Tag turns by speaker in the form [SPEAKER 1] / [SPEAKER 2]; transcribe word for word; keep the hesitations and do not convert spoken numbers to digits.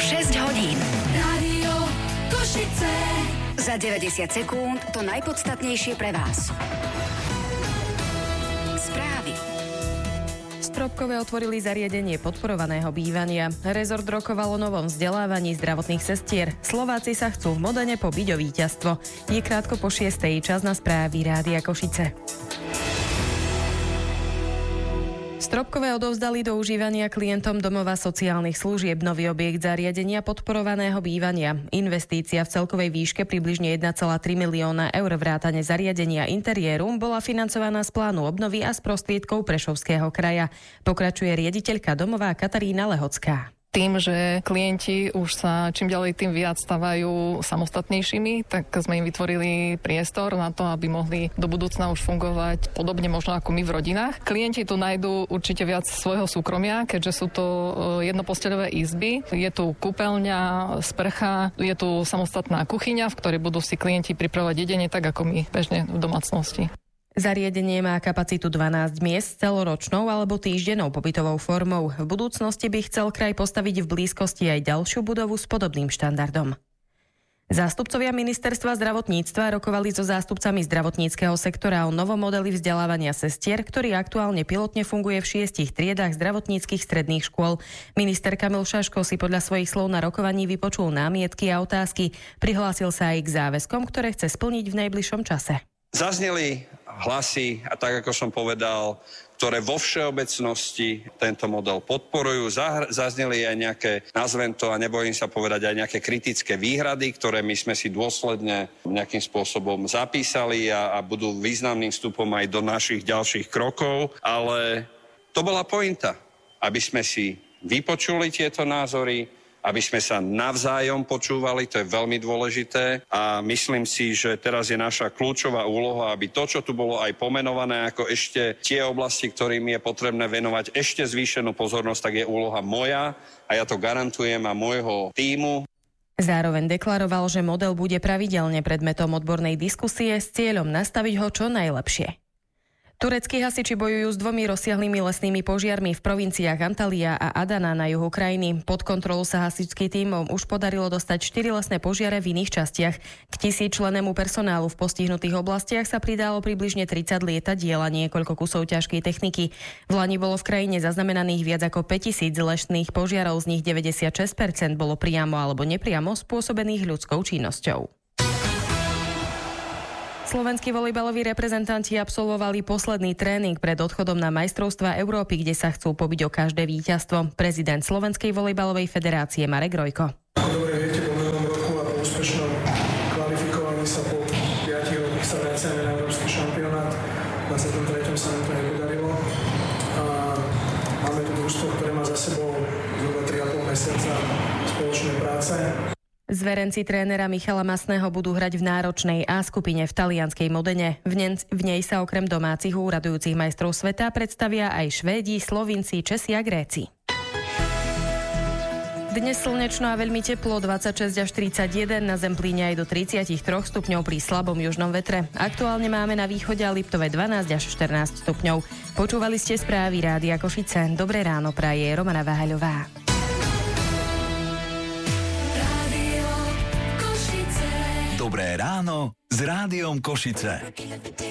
[SPEAKER 1] šesť hodín.
[SPEAKER 2] Rádio Košice.
[SPEAKER 1] Za deväťdesiat sekúnd to najpodstatnejšie pre vás. Správy.
[SPEAKER 3] Stropkové otvorili zariadenie podporovaného bývania. Rezort rokoval o novom vzdelávaní zdravotných sestier. Slováci sa chcú v Modene pobiť o víťazstvo. Je krátko po šiestej, čas na správy Rádia Košice. Stropkové odovzdali do užívania klientom domova sociálnych služieb nový objekt zariadenia podporovaného bývania. Investícia v celkovej výške približne jeden celá tri milióna eur vrátane zariadenia interiéru bola financovaná z plánu obnovy a z prostriedkov Prešovského kraja. Pokračuje riaditeľka domova Katarína Lehocká.
[SPEAKER 4] Tým, že klienti už sa čím ďalej tým viac stávajú samostatnejšími, tak sme im vytvorili priestor na to, aby mohli do budúcna už fungovať podobne možno ako my v rodinách. Klienti tu nájdú určite viac svojho súkromia, keďže sú to jednoposteľové izby. Je tu kúpeľňa, sprcha, je tu samostatná kuchyňa, v ktorej budú si klienti pripravovať jedenie tak ako my bežne v domácnosti.
[SPEAKER 3] Zariadenie má kapacitu dvanásť miest s celoročnou alebo týždennou pobytovou formou. V budúcnosti by chcel kraj postaviť v blízkosti aj ďalšiu budovu s podobným štandardom. Zástupcovia ministerstva zdravotníctva rokovali so zástupcami zdravotníckeho sektora o novom modeli vzdelávania sestier, ktorý aktuálne pilotne funguje v šiestich triedách zdravotníckych stredných škôl. Minister Kamil Šaško si podľa svojich slov na rokovaní vypočul námietky a otázky. Prihlásil sa aj k záväzkom, ktoré chce splniť v najbližšom čase.
[SPEAKER 5] Zazneli hlasy, a tak ako som povedal, ktoré vo všeobecnosti tento model podporujú. Zazneli aj nejaké, nazvem to a nebojím sa povedať, aj nejaké kritické výhrady, ktoré my sme si dôsledne nejakým spôsobom zapísali a, a budú významným vstupom aj do našich ďalších krokov. Ale to bola pointa, aby sme si vypočuli tieto názory, aby sme sa navzájom počúvali, to je veľmi dôležité a myslím si, že teraz je naša kľúčová úloha, aby to, čo tu bolo aj pomenované ako ešte tie oblasti, ktorým je potrebné venovať ešte zvýšenú pozornosť, tak je úloha moja a ja to garantujem a môjho tímu.
[SPEAKER 3] Zároveň deklaroval, že model bude pravidelne predmetom odbornej diskusie s cieľom nastaviť ho čo najlepšie. Tureckí hasiči bojujú s dvomi rozsiahlými lesnými požiarmi v provinciách Antalya a Adana na juhu krajiny. Pod kontrolu sa hasičským tímom už podarilo dostať štyri lesné požiare v iných častiach. K tisícčlennému personálu v postihnutých oblastiach sa pridalo približne tridsať lietadiel a niekoľko kusov ťažkej techniky. V lani bolo v krajine zaznamenaných viac ako päťtisíc lesných požiarov, z nich deväťdesiatšesť percent bolo priamo alebo nepriamo spôsobených ľudskou činnosťou. Slovenskí volejbaloví reprezentanti absolvovali posledný tréning pred odchodom na majstrovstvá Európy, kde sa chcú pobiť o každé víťazstvo. Prezident Slovenskej volejbalovej federácie Marek Rojko.
[SPEAKER 6] Dobre viete, po minulom roku a po úspešnom kvalifikovaní sa po piatich rokoch sa vraciame na európsky šampionát. V dvadsiatom treťom sa nám to nepodarilo. A máme tu družstvo, ktoré má za sebou zhruba tri a pol mesiaca spoločnej práce.
[SPEAKER 3] Zverenci trénera Michala Masného budú hrať v náročnej A skupine v talianskej Modene. V, ne- v nej sa okrem domácich úradujúcich majstrov sveta predstavia aj Švédi, Slovinci, Česi a Gréci. Dnes slnečno a veľmi teplo, dvadsaťšesť až tridsaťjeden, na Zemplíne aj do tridsaťtri stupňov pri slabom južnom vetre. Aktuálne máme na východe a Liptove dvanásť až štrnásť stupňov. Počúvali ste správy Rádia Košice. Dobré ráno praje Romana Váhaľová.
[SPEAKER 7] Dobré ráno s Rádiom Košice.